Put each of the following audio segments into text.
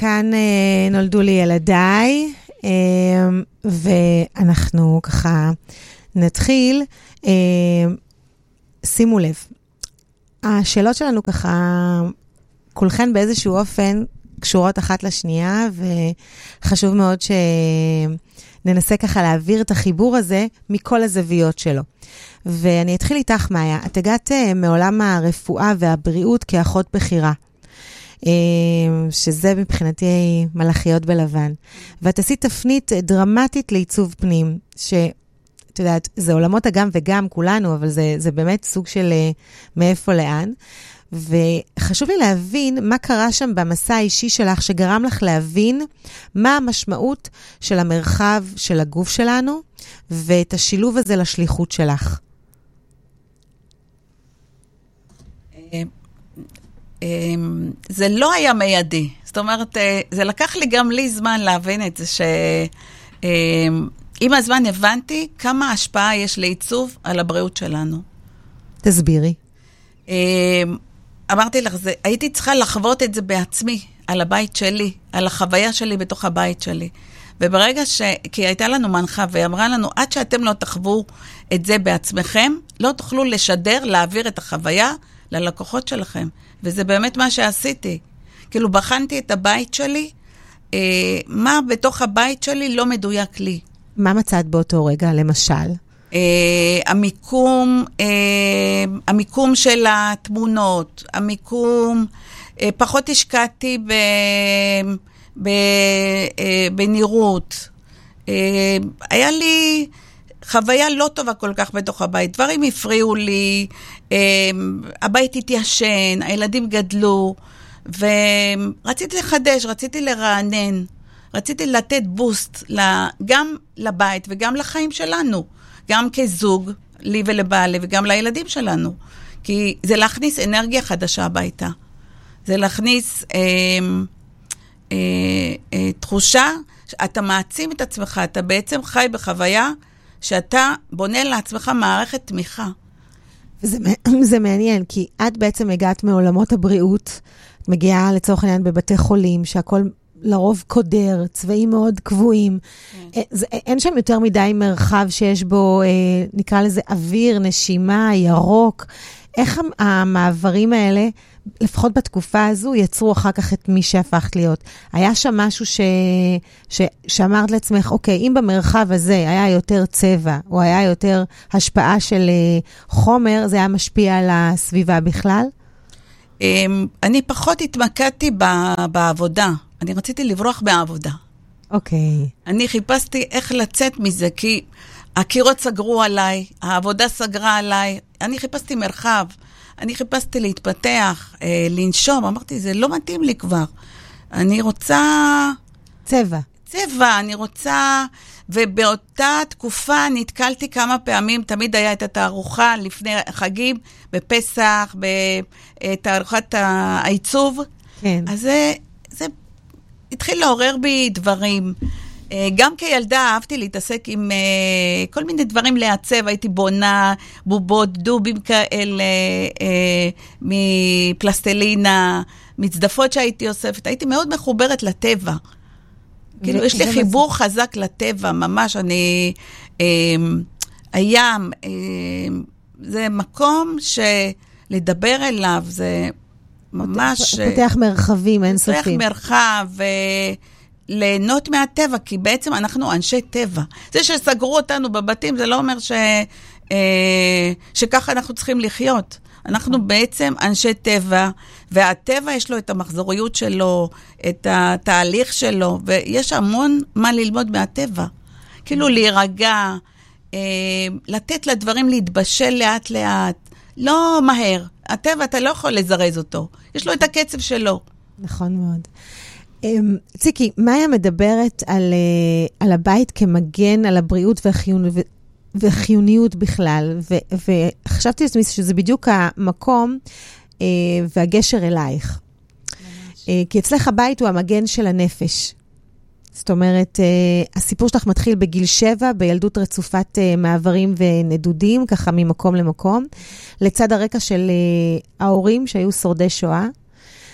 כאן נולדו לי ילדיי, ואנחנו ככה נתחיל. שימו לב, השאלות שלנו ככה, כולכן באיזשהו אופן קשורות אחת לשנייה, וחשוב מאוד שננסה ככה להעביר את החיבור הזה מכל הזוויות שלו. ואני אתחיל איתך, מאיה. את הגעת מעולם הרפואה והבריאות כאחות בחירה, שזה מבחינתי מלאכיות בלבן. ואת עשית תפנית דרמטית לעיצוב פנים, שאת יודעת, זה עולמות הגם וגם כולנו, אבל זה באמת סוג של מאיפה לאן. וחשוב לי להבין מה קרה שם במסע האישי שלך, שגרם לך להבין מה המשמעות של המרחב של הגוף שלנו, ואת השילוב הזה לשליחות שלך. זה לא היה מיידי. זאת אומרת, זה לקח לי גם לי זמן להבין את זה, עם הזמן הבנתי כמה השפעה יש לעיצוב על הבריאות שלנו. תסבירי. אמרתי לך, הייתי צריכה לחוות את זה בעצמי, על הבית שלי, על החוויה שלי בתוך הבית שלי. וברגע כי הייתה לנו מנחה, ואמרה לנו, עד שאתם לא תחוו את זה בעצמכם, לא תוכלו לשדר, להעביר את החוויה ללקוחות שלכם. וזה באמת מה שעשיתי. כאילו, בחנתי את הבית שלי, מה בתוך הבית שלי לא מדויק לי. מה מצאת באותו רגע, למשל? המיקום של התמונות, פחות השקעתי בנראות. היה לי חוויה לא טובה כל כך בתוך הבית. דברים הפריעו לי, הבית התיישן, הילדים גדלו, ורציתי לחדש, רציתי לרענן, רציתי לתת בוסט גם לבית וגם לחיים שלנו. גם כזוג, לי ולבעלי, וגם לילדים שלנו. כי זה להכניס אנרגיה חדשה הביתה. זה להכניס תחושה שאתה מעצים את עצמך, אתה בעצם חי בחוויה שאתה בונה לעצמך מערכת תמיכה. זה מעניין, כי את בעצם הגעת מעולמות הבריאות, את מגיעה לצורך העניין בבתי חולים, שהכל לרוב קודר, צבעים מאוד קבועים. אין שם יותר מדי מרחב שיש בו, נקרא לזה אוויר, נשימה, ירוק. איך המעברים האלה, לפחות בתקופה הזו, יצרו אחר כך את מי שהפכת להיות? היה שם משהו שאמרת לעצמך, אוקיי, אם במרחב הזה היה יותר צבע, או היה יותר השפעה של חומר, זה היה משפיע על הסביבה בכלל? אני פחות התמקדתי בעבודה. אני רציתי לברוח מהעבודה. אוקיי. אני חיפשתי איך לצאת מזה, כי הקירות סגרו עליי, העבודה סגרה עליי, אני חיפשתי מרחב, אני חיפשתי להתפתח, לנשום, אמרתי, זה לא מתאים לי כבר. אני רוצה צבע, אני רוצה, ובאותה תקופה נתקלתי כמה פעמים, תמיד היה את התערוכה לפני חגים, בפסח, בתערוכת העיצוב. כן. אז זה התחיל לעורר בי דברים. גם כילדה אהבתי להתעסק עם כל מיני דברים לעצב, הייתי בונה בובות, דובים כאלה, מפלסטלינה, מצדפות שהייתי אוספת, הייתי מאוד מחוברת לטבע. כאילו, יש לי חיבור חזק לטבע, ממש, הים, זה מקום שלדבר אליו, זה ממש... פותח מרחבים אינסופיים. פותח מרחב, ליהנות מהטבע, כי בעצם אנחנו אנשי טבע. זה שסגרו אותנו בבתים, זה לא אומר שככה אנחנו צריכים לחיות. אנחנו בעצם אנשי טבע, והטבע יש לו את המחזוריות שלו, את התהליך שלו, ויש המון מה ללמוד מהטבע. כאילו להירגע, לתת לדברים להתבשל לאט לאט, לא מהר. הטבע אתה לא יכול לזרז אותו, יש לו את הקצב שלו. נכון מאוד. ציקי, מאיה מדברת על הבית כמגן על הבריאות וחיוניות בכלל, וחשבתי שזה בדיוק המקום והגשר אלייך. כי אצלך הבית הוא המגן של הנפש. זאת אומרת, הסיפור שלך מתחיל בגיל 7, בילדות רצופת מעברים ונדודים, ככה ממקום למקום, לצד הרקע של ההורים שהיו שורדי שואה,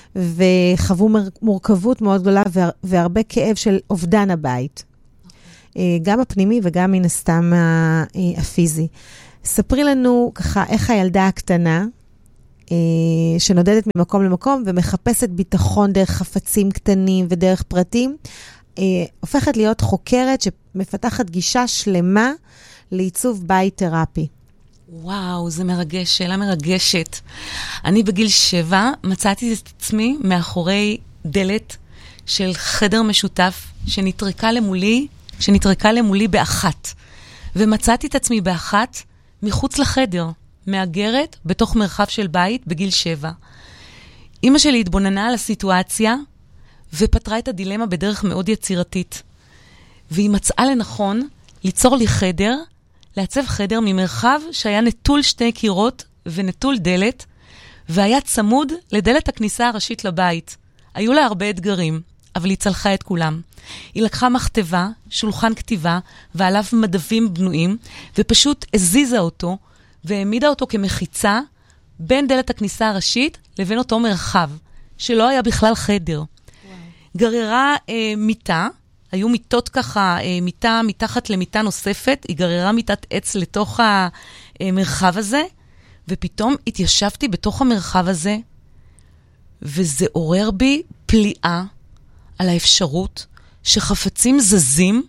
וחוו מורכבות מאוד גדולה והרבה כאב של אובדן הבית. גם הפנימי וגם מן הסתם הפיזי. ספרי לנו ככה איך הילדה הקטנה, שנודדת ממקום למקום ומחפשת ביטחון דרך חפצים קטנים ודרך פרטים, הופכת להיות חוקרת שמפתחת גישה שלמה לעיצוב בית תרפי. וואו, זה מרגש, שאלה מרגשת. אני בגיל 7 מצאתי את עצמי מאחורי דלת של חדר משותף שנטרקה למולי באחת. ומצאתי את עצמי באחת מחוץ לחדר, מאגרת בתוך מרחב של בית בגיל 7. אמא שלי התבוננה על הסיטואציה ופתרה את הדילמה בדרך מאוד יצירתית. והיא מצאה לנכון ליצור לי חדר, לעצב חדר ממרחב שהיה נטול 2 קירות ונטול דלת, והיה צמוד לדלת הכניסה הראשית לבית. היו לה הרבה אתגרים, אבל היא צלחה את כולם. היא לקחה מכתבה, שולחן כתיבה, ועליו מדפים בנויים, ופשוט הזיזה אותו, והעמידה אותו כמחיצה בין דלת הכניסה הראשית לבין אותו מרחב, שלא היה בכלל חדר. גררה מיטה, היו מיטות ככה, מיטה מתחת למיטה נוספת, היא גררה מיטת עץ לתוך המרחב הזה, ופתאום התיישבתי בתוך המרחב הזה, וזה עורר בי פליאה על האפשרות שחפצים זזים,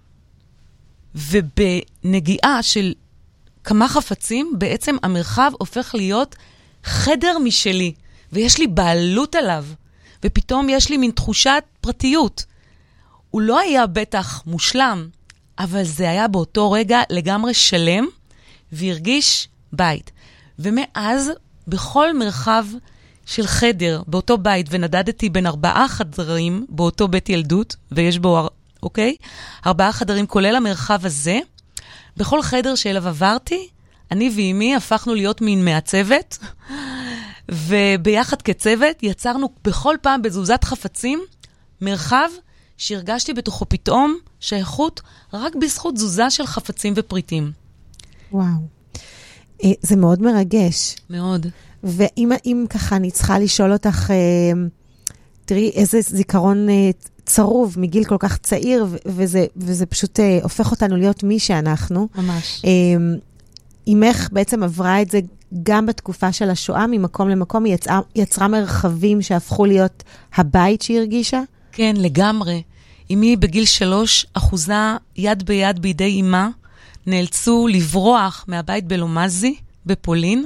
ובנגיעה של כמה חפצים, בעצם המרחב הופך להיות חדר משלי, ויש לי בעלות עליו, ופתאום יש לי מין תחושת פרטיות. הוא לא היה בטח מושלם, אבל זה היה באותו רגע לגמרי שלם, והרגיש בית. ומאז, בכל מרחב של חדר, באותו בית, ונדדתי בין 4 חדרים, באותו בית ילדות, ויש בו, 4 חדרים, כולל המרחב הזה, בכל חדר שאליו עברתי, אני ואימי הפכנו להיות מין מעצבת, וביחד כצוות יצרנו בכל פעם בזוזת חפצים, מרחב שהרגשתי בתוכו פתאום שייכות רק בזכות תזוזה של חפצים ופריטים. וואו. זה מאוד מרגש. מאוד. ואם ככה אני צריכה לשאול אותך, תראי איזה זיכרון צרוב מגיל כל כך צעיר, וזה פשוט הופך אותנו להיות מי שאנחנו. ממש. אמך בעצם עברה את זה גם בתקופה של השואה, ממקום למקום, היא יצרה מרחבים שהפכו להיות הבית שהיא הרגישה? כן, לגמרי. אמי בגיל 3 אחוזה יד ביד בידי אמה, נאלצו לברוח מהבית בלומזי, בפולין,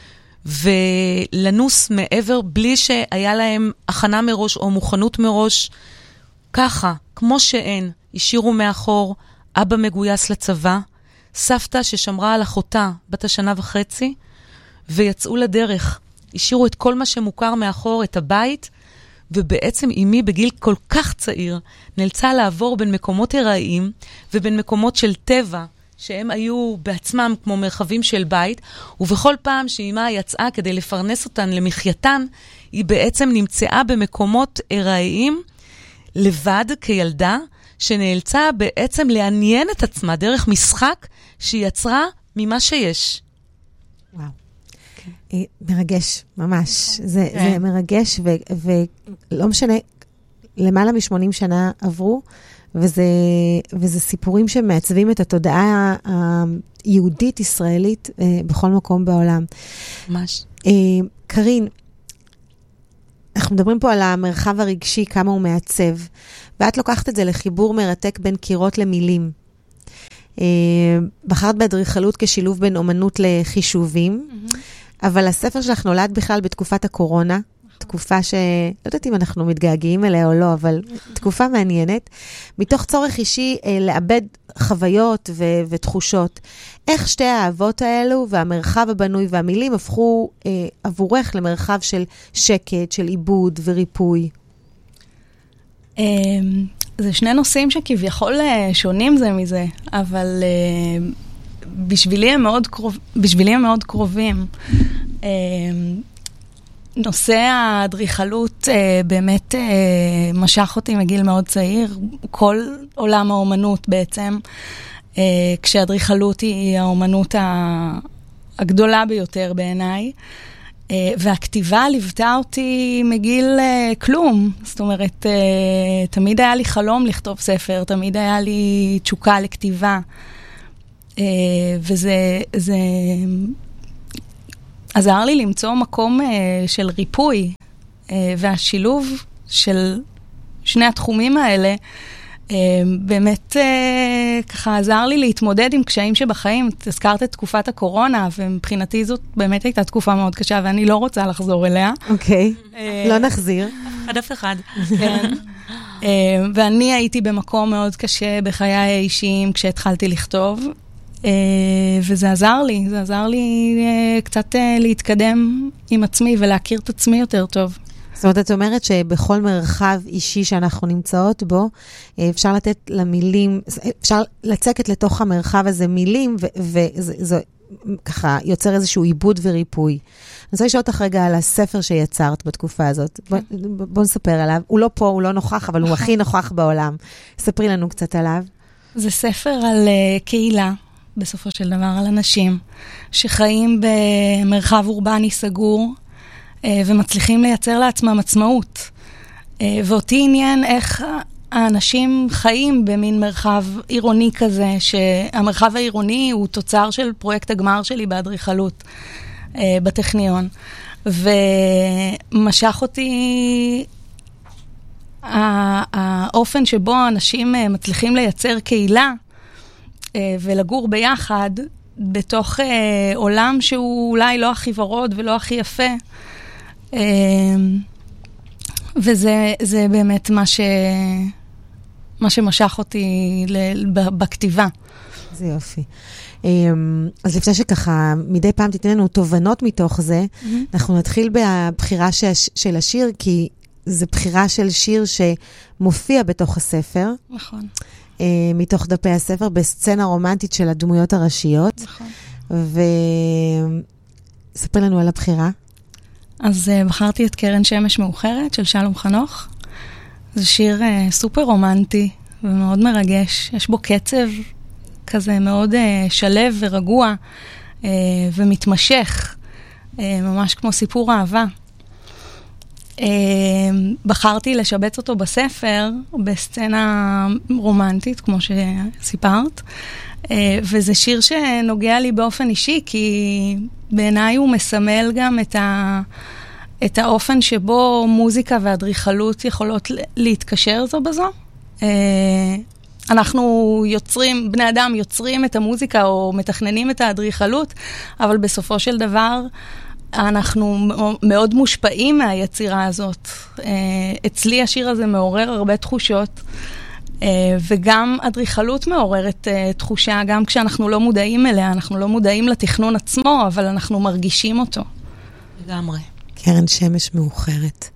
ולנוס מעבר בלי שהיה להם הכנה מראש או מוכנות מראש. ככה, כמו שאין, השאירו מאחור אבא מגויס לצבא, סבתא ששמרה על אחותה בת 1.5 שנה, ויצאו לדרך. השאירו את כל מה שמוכר מאחור, את הבית, ובעצם אמי בגיל כל כך צעיר נאלצה לעבור בין מקומות הראיים ובין מקומות של טבע, שהם היו בעצמם כמו מרחבים של בית, ובכל פעם שאמא יצאה כדי לפרנס אותן למחייתן, היא בעצם נמצאה במקומות הראיים לבד כילדה, שנאלצה בעצם לעניין את עצמה דרך משחק שהיא יצרה ממה שיש. וואו. מרגש, ממש. זה מרגש, ולא משנה, למעלה מ80 שנה עברו, וזה סיפורים שמעצבים את התודעה היהודית, ישראלית, בכל מקום בעולם. ממש. קרין, אנחנו מדברים פה על המרחב הרגשי, כמה הוא מעצב, ואת לוקחת את זה לחיבור מרתק בין קירות למילים. בחרת באדריכלות כשילוב בין אומנות לחישובים, אבל הספר שלך נולד בכלל בתקופת הקורונה, תקופה לא יודעת אם אנחנו מתגעגעים אליה או לא, אבל תקופה מעניינת, מתוך צורך אישי לאבד חוויות ותחושות. איך שתי האהבות האלו והמרחב הבנוי והמילים הפכו עבורך למרחב של שקט, של עיבוד וריפוי? זה שני נושאים שכביכול שונים זה מזה, אבל בשבילי הם מאוד קרובים. נושא האדריכלות באמת משך אותי מגיל מאוד צעיר, כל עולם האומנות בעצם, כשהאדריכלות היא האומנות הגדולה ביותר בעיניי. והכתיבה ליוותה אותי מגיל כלום. זאת אומרת, תמיד היה לי חלום לכתוב ספר, תמיד היה לי תשוקה לכתיבה. וזה עזר לי למצוא מקום של ריפוי, והשילוב של שני התחומים האלה, באמת ככה עזר לי להתמודד עם קשיים שבחיים. תזכרת את תקופת הקורונה, ומבחינתי זאת באמת הייתה תקופה מאוד קשה, ואני לא רוצה לחזור אליה. אוקיי, לא נחזיר. אף אחד. כן. ואני הייתי במקום מאוד קשה בחיי האישיים כשהתחלתי לכתוב, וזה עזר לי קצת להתקדם עם עצמי ולהכיר את עצמי יותר טוב. זאת אומרת, את אומרת שבכל מרחב אישי שאנחנו נמצאות בו, אפשר לתת למילים, אפשר לצקת לתוך המרחב הזה מילים, וזה ככה יוצר איזשהו עיבוד וריפוי. אני רוצה לשאול אותך רגע על הספר שיצרת בתקופה הזאת. בוא נספר עליו. הוא לא פה, הוא לא נוכח, אבל הוא הכי נוכח בעולם. ספרי לנו קצת עליו. זה ספר על קהילה, בסופו של דבר, על אנשים שחיים במרחב אורבני סגור, ומצליחים לייצר לעצמם עצמאות. ואותי עניין איך האנשים חיים במין מרחב עירוני כזה, שהמרחב העירוני הוא תוצר של פרויקט הגמר שלי באדריכלות בטכניון. ומשך אותי האופן שבו אנשים מצליחים לייצר קהילה ולגור ביחד בתוך עולם שהוא אולי לא הכי ורוד ולא הכי יפה. וזה באמת מה שמשך אותי בכתיבה. זה יופי. אז לפני שככה, מדי פעם תיתן לנו תובנות מתוך זה, אנחנו נתחיל בבחירה של השיר, כי זה בחירה של שיר שמופיע בתוך הספר. נכון. מתוך דפי הספר, בסצנה רומנטית של הדמויות הראשיות. נכון. וספר לנו על הבחירה. אז בחרתי את קרן שמש מאוחרת של שלום חנוך. זה שיר סופר רומנטי ומאוד מרגש. יש בו קצב כזה מאוד שלב ורגוע ומתמשך, ממש כמו סיפור אהבה. בחרתי לשבץ אותו בספר, בסצנה רומנטית, כמו שסיפרת, וזה שיר שנוגע לי באופן אישי, כי בעיניי הוא מסמל גם את האופן שבו מוזיקה ואדריכלות יכולות להתקשר זו בזו. אנחנו יוצרים, בני אדם יוצרים את המוזיקה או מתכננים את האדריכלות, אבל בסופו של דבר אנחנו מאוד מושפעים מהיצירה הזאת. אצלי השיר הזה מעורר הרבה תחושות, וגם אדריכלות מעוררת תחושה, גם כשאנחנו לא מודעים אליה, אנחנו לא מודעים לתכנון עצמו, אבל אנחנו מרגישים אותו. לגמרי. קרן שמש מאוחרת.